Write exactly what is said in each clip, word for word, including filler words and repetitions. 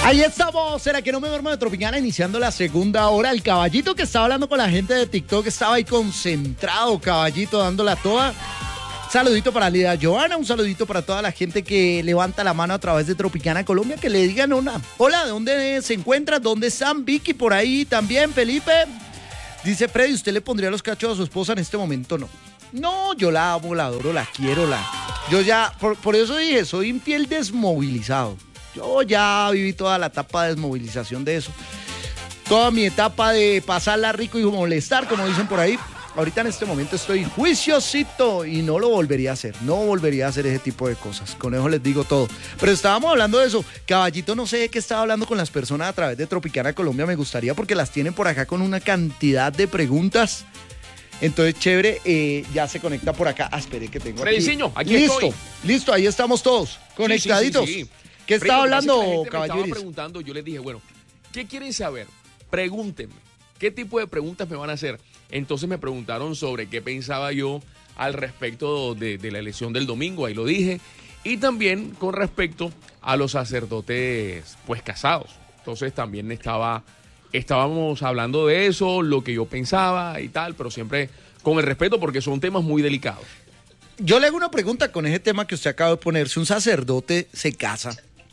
Ahí estamos, ¿será que no me duermo de Tropicana? Iniciando la segunda hora. El caballito que estaba hablando con la gente de TikTok estaba ahí concentrado, caballito, dándola toda. Saludito para Lida Joana, un saludito para toda la gente que levanta la mano a través de Tropicana Colombia, que le digan una. Hola, ¿de dónde se encuentran? ¿Dónde están? Vicky por ahí también, Felipe. Dice Freddy, ¿usted le pondría los cachos a su esposa en este momento? No. No, yo la amo, la adoro, la quiero, la... Yo ya, por, por eso dije, soy infiel desmovilizado. Yo ya viví toda la etapa de desmovilización de eso. Toda mi etapa de pasarla rico y molestar, como dicen por ahí. Ahorita en este momento estoy juiciosito y no lo volvería a hacer. No volvería a hacer ese tipo de cosas. Con eso les digo todo. Pero estábamos hablando de eso. Caballito, no sé de qué estaba hablando con las personas a través de Tropicana Colombia. Me gustaría porque las tienen por acá con una cantidad de preguntas. Entonces, chévere, eh, ya se conecta por acá. Ah, espere que tengo aquí. Frediciño, aquí listo, estoy. Listo, ahí estamos todos conectaditos. Sí, sí, sí, sí. ¿Qué Freddy, estaba hablando, me estaba caballeros? preguntando, yo les dije, bueno, ¿qué quieren saber? Pregúntenme. ¿Qué tipo de preguntas me van a hacer? Entonces me preguntaron sobre qué pensaba yo al respecto de, de la elección del domingo, ahí lo dije. Y también con respecto a los sacerdotes, pues, casados. Entonces también estaba... Estábamos hablando de eso, lo que yo pensaba y tal, pero siempre con el respeto porque son temas muy delicados. Yo le hago una pregunta con ese tema que usted acaba de poner. Si un sacerdote se casa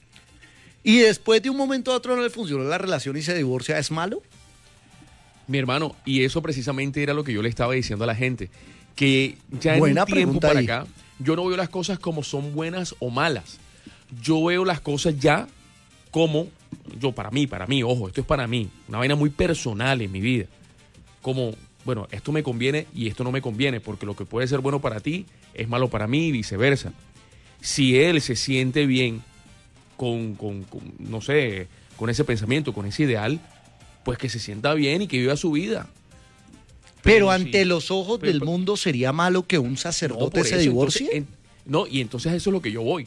y después de un momento a otro no le funcionó la relación y se divorcia, ¿es malo? Mi hermano, y eso precisamente era lo que yo le estaba diciendo a la gente, que ya Buena en un tiempo para ahí. acá, yo no veo las cosas como son buenas o malas. Yo veo las cosas ya como... Yo, para mí, para mí, ojo, esto es para mí, una vaina muy personal en mi vida. Como, bueno, esto me conviene y esto no me conviene, porque lo que puede ser bueno para ti es malo para mí y viceversa. Si él se siente bien con, con, con, no sé, con ese pensamiento, con ese ideal, pues que se sienta bien y que viva su vida. Pero, pero ante sí, los ojos pero, del pero, mundo, ¿sería malo que un sacerdote no, se eso, divorcie? Entonces, en, no, y entonces eso es lo que yo voy.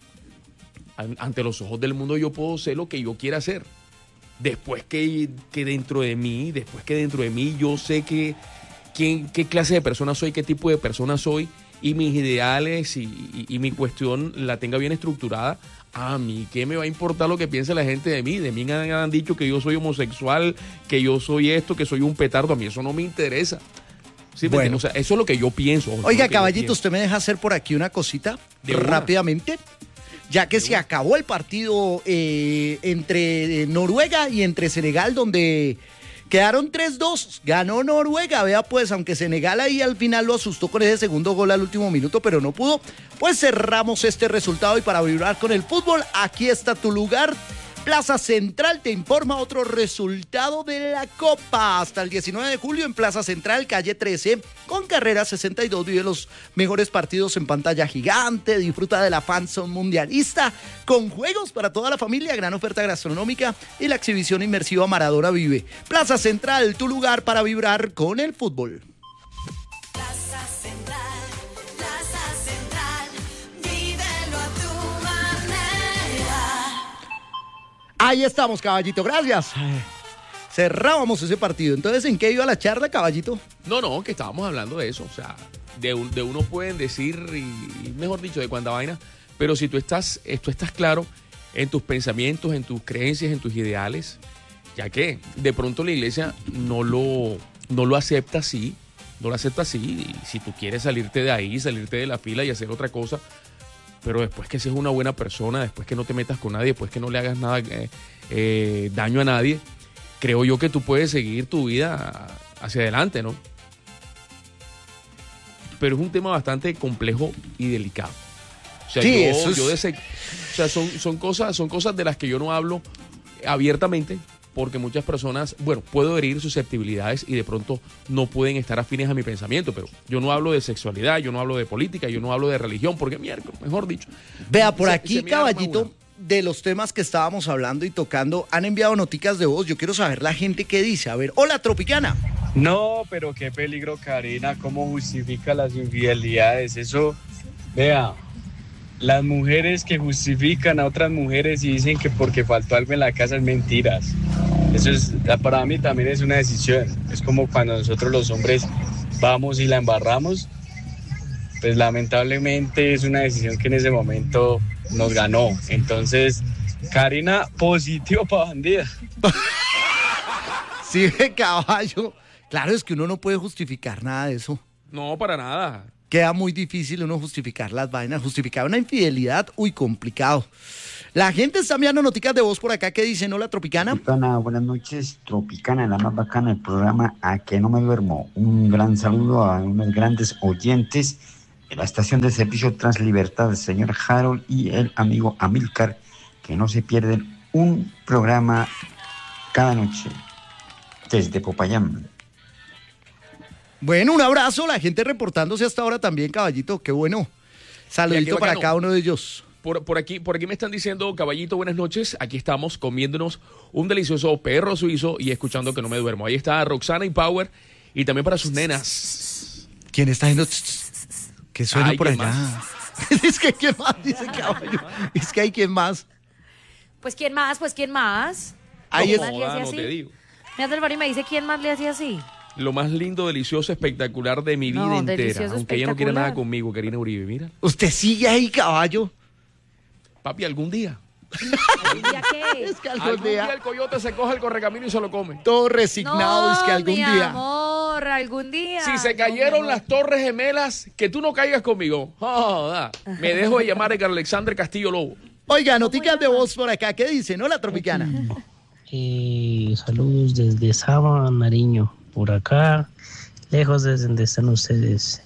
Ante los ojos del mundo yo puedo ser lo que yo quiera hacer. Después que, que dentro de mí, después que dentro de mí yo sé que, quién, qué clase de persona soy, qué tipo de persona soy, y mis ideales y, y, y mi cuestión la tenga bien estructurada, a mí qué me va a importar lo que piense la gente de mí. De mí han, han dicho que yo soy homosexual, que yo soy esto, que soy un petardo. A mí eso no me interesa. ¿Sí? Bueno, o sea, eso es lo que yo pienso. Oiga, caballito, ¿usted me deja hacer por aquí una cosita rápidamente? Ya que se acabó el partido eh, entre Noruega y entre Senegal, donde quedaron tres dos, ganó Noruega, vea pues, aunque Senegal ahí al final lo asustó con ese segundo gol al último minuto, pero no pudo, pues cerramos este resultado y para vibrar con el fútbol, aquí está tu lugar. Plaza Central te informa otro resultado de la Copa. Hasta el diecinueve de julio en Plaza Central, calle trece, con carrera sesenta y dos, vive los mejores partidos en pantalla gigante, disfruta de la fanzone mundialista, con juegos para toda la familia, gran oferta gastronómica y la exhibición inmersiva Maradona Vive. Plaza Central, tu lugar para vibrar con el fútbol. Ahí estamos, caballito, gracias. Cerrábamos ese partido. Entonces, ¿en qué iba la charla, caballito? No, no, que estábamos hablando de eso. O sea, de, un, de uno pueden decir, y, y mejor dicho, de cuánta vaina, pero si tú estás, tú estás claro en tus pensamientos, en tus creencias, en tus ideales, ya que de pronto la iglesia no lo, no lo acepta así, no lo acepta así, y si tú quieres salirte de ahí, salirte de la fila y hacer otra cosa, pero después que seas una buena persona, después que no te metas con nadie, después que no le hagas nada eh, eh, daño a nadie, creo yo que tú puedes seguir tu vida hacia adelante, ¿no? Pero es un tema bastante complejo y delicado. O sea, sí, yo, eso es... yo de ese, o sea, son, son, cosas, son cosas de las que yo no hablo abiertamente, porque muchas personas, bueno, puedo herir susceptibilidades y de pronto no pueden estar afines a mi pensamiento, pero yo no hablo de sexualidad, yo no hablo de política, yo no hablo de religión, porque mierda, mejor dicho. Vea, por se, aquí, se caballito, de los temas que estábamos hablando y tocando, han enviado noticas de voz, yo quiero saber la gente qué dice. A ver, hola, Tropicana. No, pero qué peligro, Karina, cómo justifica las infidelidades, eso, vea... Las mujeres que justifican a otras mujeres y dicen que porque faltó algo en la casa es mentiras. Eso es, para mí también es una decisión. Es como cuando nosotros los hombres vamos y la embarramos, pues lamentablemente es una decisión que en ese momento nos ganó. Entonces, Karina, positivo para bandida. Sí, caballo. Claro, es que uno no puede justificar nada de eso. No, para nada. Queda muy difícil uno justificar las vainas, justificar una infidelidad, uy, complicado. La gente está enviando noticas de voz por acá que dicen, hola, Tropicana. Tropicana, buenas noches, Tropicana, la más bacana del programa A que no me duermo. Un gran saludo a unos grandes oyentes de la estación de servicio Translibertad, el señor Harold y el amigo Amílcar, que no se pierden un programa cada noche desde Popayán. Bueno, un abrazo, la gente reportándose hasta ahora también, caballito, qué bueno. Saludito para cada uno de ellos. Por, por, aquí, por aquí me están diciendo, caballito, buenas noches. Aquí estamos comiéndonos un delicioso perro suizo y escuchando que no me duermo. Ahí está Roxana y Power y también para sus nenas. ¿Quién está haciendo? ¿Qué suena Ay, por allá? más? Es que ¿quién más? Dice caballo. Es que hay quién más. Pues ¿quién más? Pues ¿quién más? Ahí ¿Quién es- más le hace no así? te digo. Me hace el favor y me dice ¿quién más le hace así? Lo más lindo, delicioso, espectacular de mi vida No, entera. delicioso, Aunque ella no quiere espectacular. nada conmigo, Karina Uribe. Mira, Usted sigue ahí, caballo. papi, algún día. ¿Algún día qué? Es que algún, Algún día día, el coyote se coge el correcamino y se lo come. todo resignado, es que algún mi día. amor, algún día. Si se No, cayeron mi amor. las torres gemelas, que tú no caigas conmigo. Joda. Me dejo de llamar Edgar Alexander Castillo Lobo. Oiga, noticas de voz por acá, ¿qué dicen? Hola, Tropicana. Eh, saludos desde Saba, Nariño, por acá, lejos de donde están ustedes.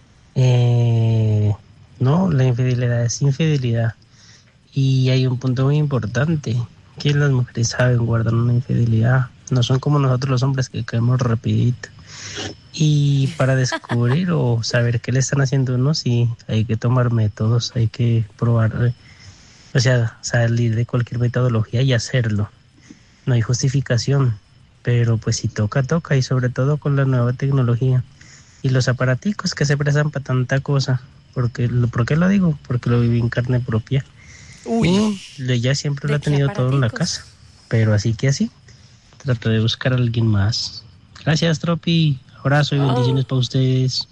Eh, no, la infidelidad es infidelidad. Y hay un punto muy importante, que las mujeres saben guardar una infidelidad. No son como nosotros los hombres que caemos rapidito. Y para descubrir o saber qué le están haciendo a uno, sí, hay que tomar métodos, hay que probar, eh, o sea, salir de cualquier metodología y hacerlo. No hay justificación, pero pues si toca, toca, y sobre todo con la nueva tecnología y los aparaticos que se prestan para tanta cosa. Porque, ¿por qué lo digo? Porque lo viví en carne propia. Uy, Y ella siempre lo ¿De ha qué tenido todo en la aparaticos? casa, pero así que así, trato de buscar a alguien más. Gracias, Tropi, abrazo y bendiciones para ustedes.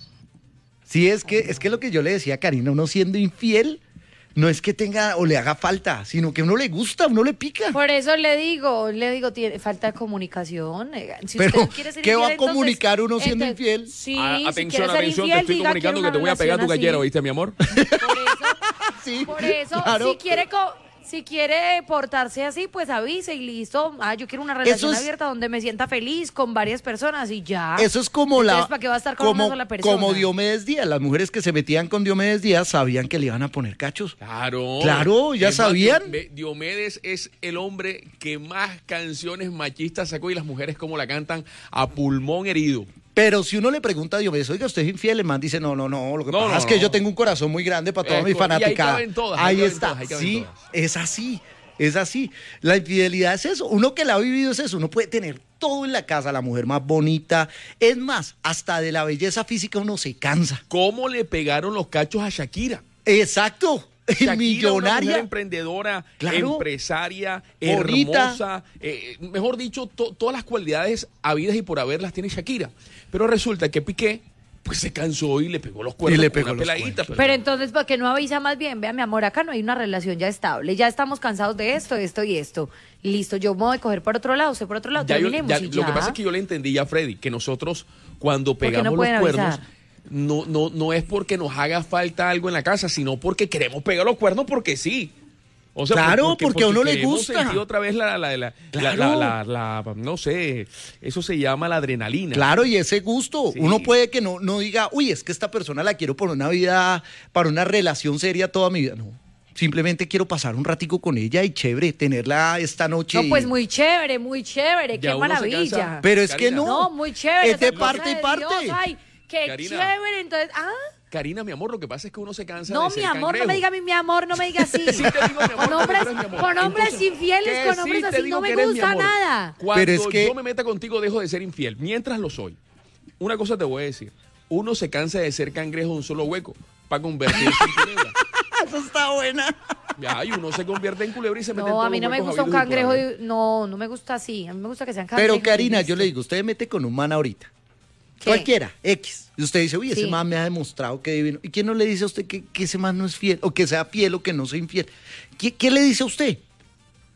sí, es que, es que lo que yo le decía a Karina, uno siendo infiel, no es que tenga o le haga falta, sino que a uno le gusta, a uno le pica. Por eso le digo, le digo, tiene falta de comunicación. eh, Si Pero, usted quiere ser ¿qué va a infiel, entonces- comunicar uno siendo entonces, infiel? Sí, Ah, si atención, quiere ser atención, infiel, te estoy diga, comunicando quiero que te voy a una pegar tu relación gallera, así. ¿oíste, mi amor? Por eso, Sí, por eso, claro. si quiere co- si quiere portarse así, pues avise y listo. Ah, yo quiero una relación es- abierta donde me sienta feliz con varias personas y ya. Eso es como la. Entonces, ¿para qué va a estar con como, una sola persona? como Diomedes Díaz. Las mujeres que se metían con Diomedes Díaz sabían que le iban a poner cachos. Claro. Claro, ya Es más, sabían. Diome- Diomedes es el hombre que más canciones machistas sacó y las mujeres como la cantan a pulmón herido. Pero si uno le pregunta a Diomedes, oiga, ¿usted es infiel? El man dice, no, no, no. Lo que No, pasa no, es que no. yo tengo un corazón muy grande para toda Eh, mi y ahí fanaticada. caben todas, ahí Ahí caben está. todas, ahí caben Sí, todas. es así. Es así. La infidelidad es eso. Uno que la ha vivido es eso. Uno puede tener todo en la casa, la mujer más bonita. Es más, hasta de la belleza física uno se cansa. ¿Cómo le pegaron los cachos a Shakira? Exacto. Shakira, una Millonaria. mujer emprendedora, Claro. empresaria, Bonita. hermosa, eh, mejor dicho, to- todas las cualidades habidas y por haber las tiene Shakira. Pero resulta que Piqué, pues se cansó y le pegó los cuernos Y le con pegó una los peladita. cuernos. Pero entonces, ¿por qué no avisa más bien? Vea, mi amor, acá no hay una relación ya estable. Ya estamos cansados de esto, esto y esto. Listo, yo me voy a coger por otro lado, usted por otro lado. Ya yo- Terminemos ya- y lo ya. que pasa es que yo le entendí a Freddy que nosotros cuando qué no pegamos los pueden cuernos avisar? no, no, no es porque nos haga falta algo en la casa, sino porque queremos pegar los cuernos porque sí. O sea, Claro, porque a uno le queremos gusta. sentir otra vez la, la, la, la, Claro. la- la- la- no sé, eso se llama la adrenalina. Claro, y ese gusto. Sí. Uno puede que no, no diga, uy, es que esta persona la quiero por una vida, para una relación seria toda mi vida. No. Simplemente quiero pasar un ratico con ella y chévere, tenerla esta noche. No, pues y- muy chévere, muy chévere, Ya qué uno se maravilla. cansa. Pero es que Karina. no. No, muy chévere. Es de esa cosa parte y de parte. Dios, ay, qué Karina. chévere. Entonces, ah, Karina, mi amor, lo que pasa es que uno se cansa no, de mi ser amor, cangrejo. no me diga mi, mi amor, no me diga así. Sí te digo, mi amor, con porque hombres, tú eres mi amor. con hombres Entonces, infieles, que con sí hombres te así, digo no que me eres mi gusta amor. nada. Cuando Pero es que- yo me meta contigo, dejo de ser infiel. Mientras lo soy. Una cosa te voy a decir. Uno se cansa de ser cangrejo de un solo hueco para convertirse en culebra. Eso está buena. Ya, y uno se convierte en culebra y se mete en No, todos a mí los no me huecos gusta un habidos y por cangrejo. haber. de- No, no me gusta así. A mí me gusta que sean cangrejos. Pero Karina, y yo le listo. digo, usted mete con un man ahorita. ¿Qué? Cualquiera, X. Y usted dice, uy, ese Sí. man me ha demostrado que divino. ¿Y quién no le dice a usted que, que ese man no es fiel? O que sea fiel o que no sea infiel. ¿Qué, qué le dice a usted?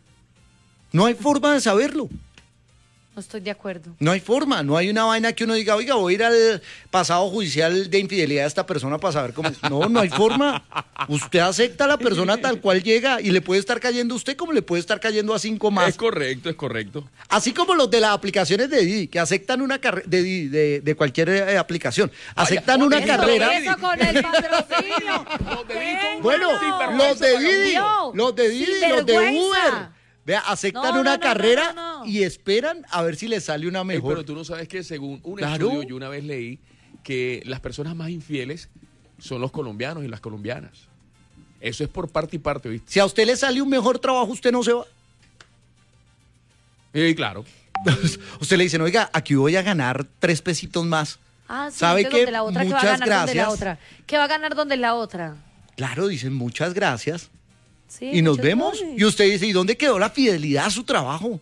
No hay forma de saberlo. No estoy de acuerdo. No hay forma, no hay una vaina que uno diga, oiga, voy a ir al pasado judicial de infidelidad de esta persona para saber cómo es. No, no hay forma. Usted acepta a la persona tal cual llega y le puede estar cayendo a usted como le puede estar cayendo a cinco más. Es correcto, es correcto. Así como los de las aplicaciones de Didi, que aceptan una carrera de, Didi, de, de cualquier eh, aplicación. Aceptan Vaya, una eso, carrera. Eso con el patrocinio. Los de Didi son Bueno, unos sinvergüenza, los de Didi, No, los de Didi, los de sinvergüenza. Uber. Vea, aceptan No, no, una no, no, carrera no, no. y esperan a ver si les sale una Ey, mejor. pero tú no sabes que según un Claro. estudio, yo una vez leí que las personas más infieles son los colombianos y las colombianas. Eso es por parte y parte, ¿viste? Si a usted le sale un mejor trabajo, usted no se va. Y claro. Usted le dice, oiga, aquí voy a ganar tres pesitos más. Ah, sí, ¿Sabe entonces qué? donde la otra, ¿qué va a Muchas ganar donde la gracias. otra? ¿Qué va a ganar donde la otra? Claro, dicen muchas gracias. Sí, Y nos muchas vemos. gracias. Y usted dice, ¿y dónde quedó la fidelidad a su trabajo?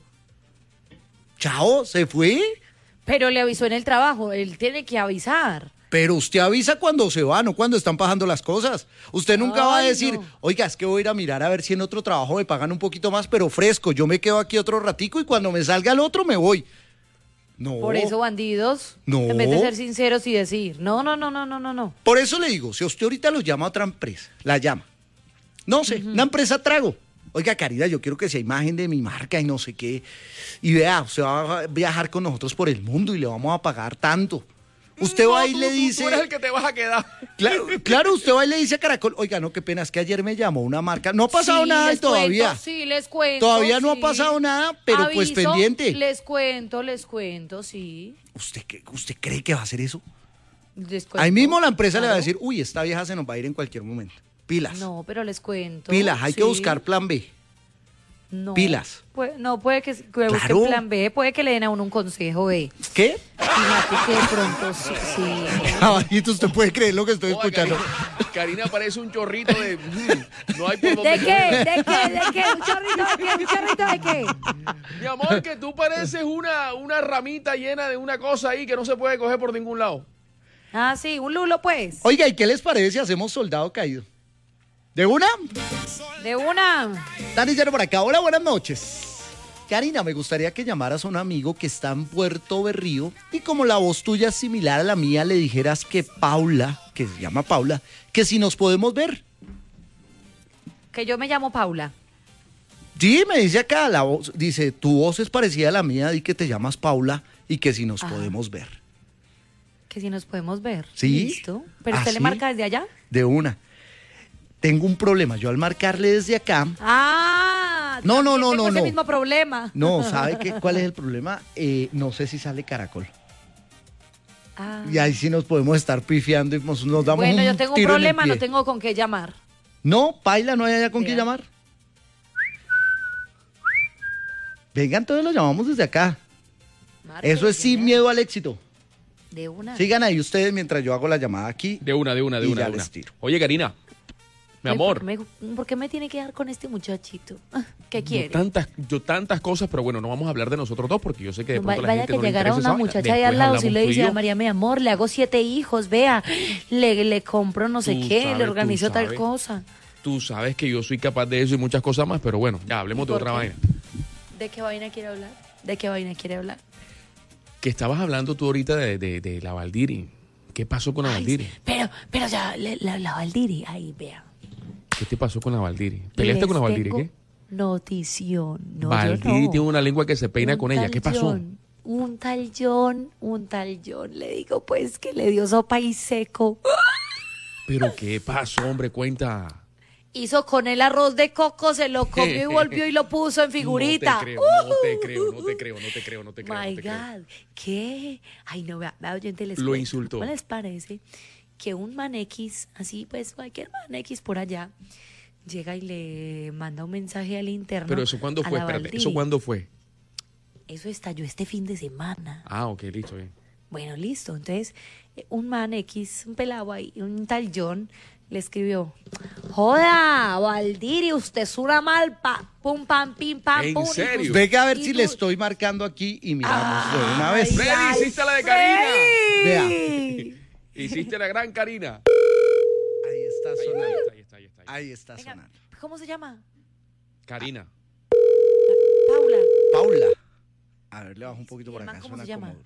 Chao, se fue. Pero le avisó en el trabajo, él tiene que avisar. Pero usted avisa cuando se va, no cuando están pasando las cosas. Usted nunca va a Ay, decir, no. oiga, es que voy a ir a mirar a ver si en otro trabajo me pagan un poquito más, pero fresco. Yo me quedo aquí otro ratico y cuando me salga el otro me voy. No. Por eso, bandidos, No. en vez de ser sinceros y decir, no, no, no, no, no, no, no. Por eso le digo, si usted ahorita lo llama a otra empresa, la llama. No sé, una empresa trago. Oiga, Caridad, yo quiero que sea imagen de mi marca y no sé qué. Y vea, usted va a viajar con nosotros por el mundo y le vamos a pagar tanto. Usted va No, y tú- le tú- dice... Tú eres el que te vas a quedar. Claro, claro, usted va y le dice a Caracol, oiga, no, qué pena, es que ayer me llamó una marca. No ha pasado Sí, nada les todavía. cuento, sí, les cuento. Todavía no ha sí. pasado nada, pero pues Aviso, pendiente. Les cuento, les cuento, sí. ¿Usted, qué- ¿Usted cree que va a hacer eso? Les cuento, Ahí mismo la empresa le va a claro. decir, uy, esta vieja se nos va a ir en cualquier momento. Pilas, No, pero les cuento. pilas, hay que sí. buscar plan B. No. pilas. Pu- no, puede que, que busque Claro. plan B, puede que le den a uno un consejo B. ¿Qué? Fíjate que de pronto sí, sí. Caballito, usted puede creer lo que estoy Joda, escuchando. Karina, Karina parece un chorrito de... mm, no hay por dónde ¿De qué? coger. ¿De qué? ¿De qué? ¿Un chorrito de qué? ¿Un chorrito de qué? Mi amor, que tú pareces una, una ramita llena de una cosa ahí que no se puede coger por ningún lado. Ah, sí, un lulo pues. Oiga, ¿y qué les parece si hacemos soldado caído? ¿De una? De una. Dani Lleno por acá. Hola, buenas noches. Karina, me gustaría que llamaras a un amigo que está en Puerto Berrío y como la voz tuya es similar a la mía, le dijeras que Paula, que se llama Paula, que si nos podemos ver. Que yo me llamo Paula. Sí, me dice acá, la voz, dice, tu voz es parecida a la mía, di que te llamas Paula y que si nos Ah. podemos ver. Que si nos podemos ver. ¿Sí? Listo. ¿Pero ¿Ah, usted le sí? marca desde allá? De una. Tengo un problema, yo al marcarle desde acá, Ah. No, no, también no, tengo no, ese no. mismo problema. no, ¿sabe qué, cuál es el problema? Eh, no sé si sale Caracol. Ah. Y ahí sí nos podemos estar pifiando y nos, nos damos Bueno, un yo tengo un tiro en el problema, no pie. tengo con qué llamar. No, Paila, no hay allá con Vea. quién llamar. Vengan, todos los llamamos desde acá. Marque, Eso es sin ¿ya? miedo al éxito. De una. Sigan ahí ustedes mientras yo hago la llamada aquí. De una, de una, de Y una, ya de una. les tiro. Oye, Karina, mi Ay, amor. ¿Por qué, me, por qué me tiene que dar con este muchachito? Ah, ¿Qué Yo quiere? tantas, yo tantas cosas, pero bueno, no vamos a hablar de nosotros dos porque yo sé que de No, pronto va- la vaya gente que no le llegara interesa una esa vaina. muchacha ahí Después al lado, si hablamos le tú y dice yo. a María, mi amor, le hago siete hijos, vea, le, le compro no sé Tú qué, sabes, le tú organizo tal sabes. cosa. Tú sabes que yo soy capaz de eso y muchas cosas más, pero bueno, ya hablemos ¿Y de por otra qué? vaina. ¿De qué vaina quiere hablar? ¿De qué vaina quiere hablar? Que estabas hablando tú ahorita de, de, de la Valdiri. ¿Qué pasó con la Ay, Valdiri? pero, pero ya, la, la, la Valdiri, ahí, vea. ¿Qué te pasó con la Valdiri? ¿Peleaste Les con la Valdiri? tengo ¿Qué? Notición. No, yo Valdiri no. tiene una lengua que se peina Un con ella. tal ¿Qué pasó? John, un tal John, un tal John, le digo pues que le dio sopa y seco. ¿Pero qué pasó, hombre? Cuenta. Hizo con el arroz de coco, se lo comió y volvió y lo puso en figurita. No te creo, no te creo, no te creo, no te creo, no te creo. My no te creo. God, ¿qué? Ay, no, vea, vea, oyente, les Lo cuento. insultó. ¿Cómo les parece que un man X, así pues cualquier man X por allá, llega y le manda un mensaje al interno? Pero eso cuándo a fue, la espérate, Valdiri? ¿eso cuándo fue? Eso estalló este fin de semana. Ah, ok, listo, bien. Bueno, listo. Entonces, eh, un man X, un pelado ahí, un tal John, le escribió: Joda, Valdiri, usted es una malpa. Pum, pam, pim, pam, ¿En pum. y serio? tú- Venga a ver y si tú- le estoy marcando aquí y miramos de una vez. Ay, Freddy, ay, hiciste la de Karina. Freddy. Hiciste la gran Karina. Ahí está Ahí está, sonando. ahí está, ahí está, ahí está. Ahí está Venga, sonando. ¿cómo se llama? Karina. Paula. Paula. A ver, le bajo un poquito por ¿Y el acá. man cómo Suena se llama? como duro.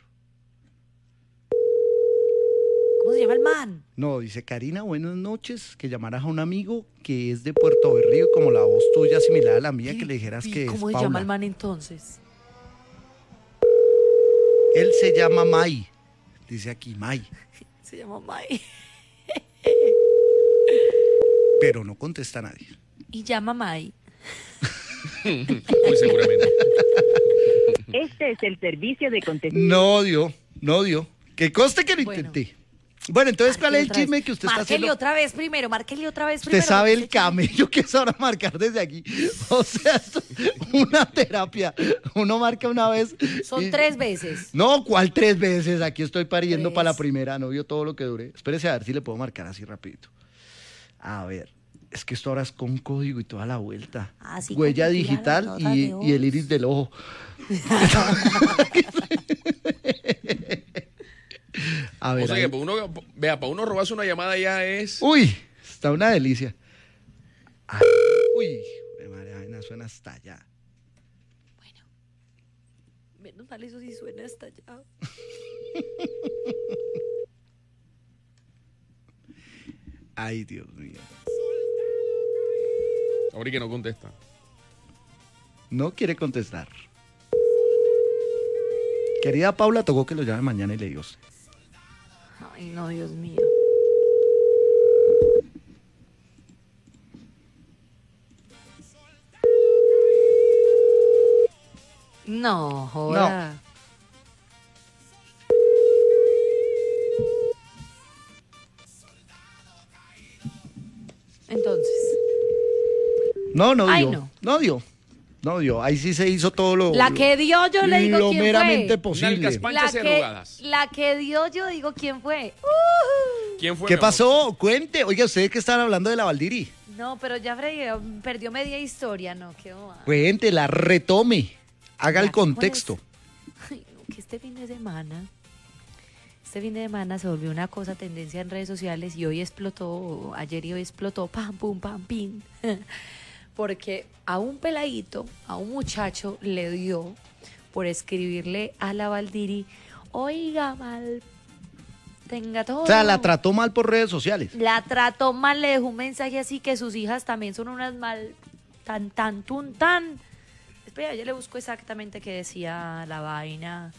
¿Cómo se llama el man? No, dice Karina, buenas noches, que llamaras a un amigo que es de Puerto Berrío, como la voz tuya similar a la mía, que le dijeras ¿Y que es ¿Cómo se Paula. llama el man entonces? Él se llama Mai, dice aquí Mai, Se llama Mai. pero no contesta a nadie. Y llama Mai. Muy seguramente. Este es el servicio de contestación. No dio, no dio. Que conste que lo Bueno. intenté. Bueno, entonces, ¿cuál es el Márquele otra chisme vez. que usted está Márquele haciendo? otra vez primero, márquele otra vez Usted primero. sabe el Ese chisme. camello que es ahora marcar desde aquí. O sea, esto es una terapia. Uno marca una vez. Son y- tres veces. No, ¿cuál tres veces? Aquí estoy pariendo Tres. para la primera, no vio todo lo que duré. Espérese a ver si le puedo marcar así rapidito. A ver, es que esto ahora es con código y toda la vuelta. Ah, sí, Huella con que digital tira las notas y, de voz. y el iris del ojo. A ver, O sea ahí. que para uno, vea, para uno robarse una llamada ya es... Uy, está una delicia. Ay, uy, de madre, vaina suena hasta allá. Menos mal, eso sí suena hasta allá. Ay, Dios mío. Ahora y que no contesta. No quiere contestar. Querida Paula, tocó que lo llame mañana y le digo. Ay, no, Dios mío. No, joda. Entonces, No, no dio. Ay, no. no. dio. No dio. Ahí sí se hizo todo lo. la lo- que dio yo le digo lo quién meramente fue. posible. Nalgas panchas y La que, arrugadas. la que dio yo digo quién fue. Uh. ¿Quién fue? ¿Qué mi amor? pasó? Cuente. Oiga, ustedes que están hablando de la Valdiri. No, pero ya fregué, perdió media historia, no, qué boba. Cuente, la retome. Haga el Ya, ¿cómo contexto. es? Ay, no, que este fin de semana, este fin de semana se volvió una cosa tendencia en redes sociales y hoy explotó, ayer y hoy explotó, pam, pum, pam, pim. Porque a un peladito, a un muchacho le dio por escribirle a la Valdiri, oiga, mal, tenga todo. O sea, la trató mal por redes sociales. La trató mal, le dejó un mensaje así que sus hijas también son unas mal, tan, tan, tun, tan. Espera, yo le busco exactamente qué decía la vaina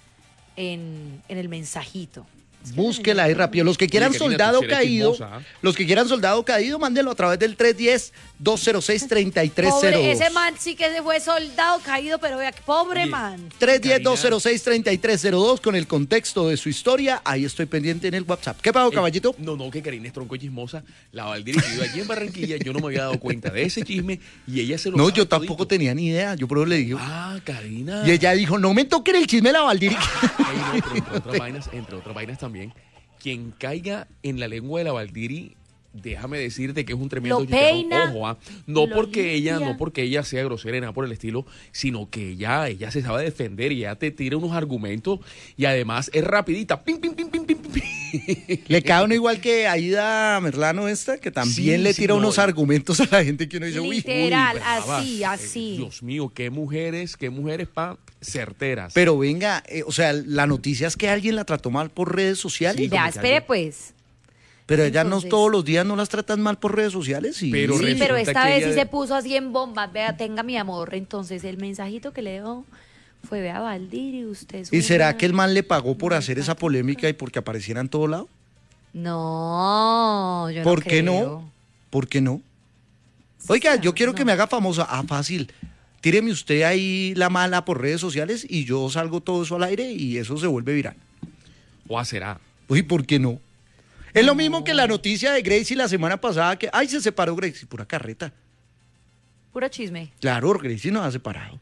en, en el mensajito. Es que Búsquela ahí el rápido. Los que quieran Oye, Karina, soldado tú sí eres caído, chismosa, ¿ah? los que quieran soldado caído, mándenlo a través del tres uno cero, dos cero seis, tres tres cero dos. Pobre, ese man sí que se fue soldado caído, pero vea, pobre Oye, man. tres uno cero, Karina. dos cero seis, tres tres cero dos con el contexto de su historia. Ahí estoy pendiente en el WhatsApp. ¿Qué pasó, Eh, caballito? No, no, que Karina es tronco y chismosa. La Valdiri que vive allí en Barranquilla, yo no me había dado cuenta de ese chisme y ella se lo No, sabe yo tampoco todito. tenía ni idea. Yo por eso le digo. Ah, Karina. Y ella dijo, no me toquen el chisme de la Valdiri. Ey, no, pero entre otras vainas, entre otras vainas también, quien caiga en la lengua de la Valdiri, déjame decirte que es un tremendo Lo chicharrón. peina, Ojo, ah, no lo porque ella, limpia. no porque ella sea grosera y nada por el estilo, sino que ella, ella se sabe defender y ella te tira unos argumentos y además es rapidita. Pim, pim, pim, pim, pim, pim. Le cae uno igual que Aida Merlano esta, que también Sí, le sí, tira no, unos y- argumentos a la gente que uno dice, uy. Literal, brava. así, Eh, así. Dios mío, qué mujeres, qué mujeres pa certeras. Pero venga, eh, o sea, la noticia es que alguien la trató mal por redes sociales. Sí, Ya, como que espere alguien- pues. Pero ella no Entonces- todos los días no las tratan mal por redes sociales. Sí. Pero Sí, resulta pero esta que vez ella- sí se puso así en bombas. Vea, tenga mi amor. Entonces el mensajito que le dio fue, vea, Valdiri, usted es ¿Y será una- que el man le pagó por hacer esa polémica y porque apareciera en todo lado? No, yo no ¿Por qué creo. no? ¿Por qué no? Oiga, yo quiero que me haga famosa. Ah, fácil. Tíreme usted ahí la mala por redes sociales y yo salgo todo eso al aire y eso se vuelve viral. O será. Uy, ¿por qué no? Es lo mismo que la noticia de Gracie la semana pasada que, ay, se separó Gracie, pura carreta. Puro chisme. Claro, Gracie nos ha separado.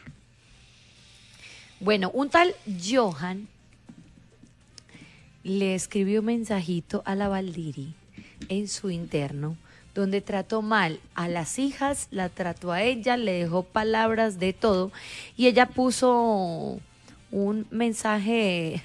Bueno, un tal Johan le escribió un mensajito a la Valdiri en su interno, donde trató mal a las hijas, la trató a ella, le dejó palabras de todo, y ella puso un mensaje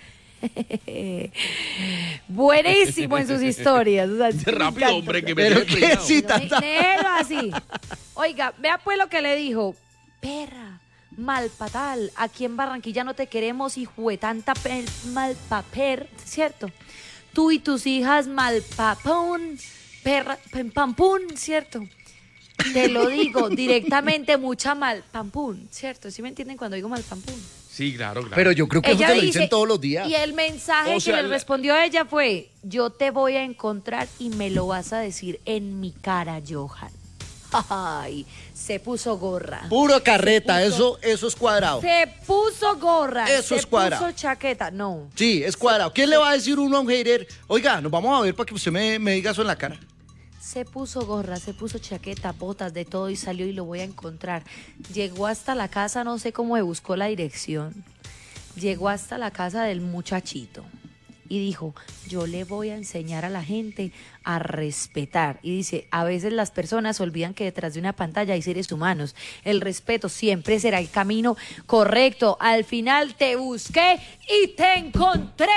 buenísimo en sus historias. O sea, me Rápido, encanta. hombre, que me Pero tiene qué peinado. sí, Pero tanta- ne- néelo así. Oiga, vea pues lo que le dijo. Perra, Malpatal, aquí en Barranquilla no te queremos, hijo de tanta pe- malpaper, ¿cierto? Tú y tus hijas malpapón, perra, pampún, ¿cierto? Te lo digo directamente, mucha malpampún, ¿cierto? ¿Sí me entienden cuando digo malpampún? Sí, claro, claro. Pero yo creo que eso Ella te lo dice- dicen todos los días. Y el mensaje O sea, que le la- respondió a ella fue, yo te voy a encontrar y me lo vas a decir en mi cara, Johan. Ay, se puso gorra. Puro carreta, Se puso- eso, eso es cuadrado. Se puso gorra. Eso se es cuadrado. puso chaqueta. No. Sí, es cuadrado. ¿Quién le va a decir uno a un hater? Oiga, nos vamos a ver para que usted me, me diga eso en la cara. Se puso gorra, se puso chaqueta, botas, de todo y salió y lo voy a encontrar. Llegó hasta la casa, no sé cómo me buscó la dirección. Llegó hasta la casa del muchachito y dijo, yo le voy a enseñar a la gente a respetar. Y dice, a veces las personas olvidan que detrás de una pantalla hay seres humanos. El respeto siempre será el camino correcto. Al final te busqué y te encontré.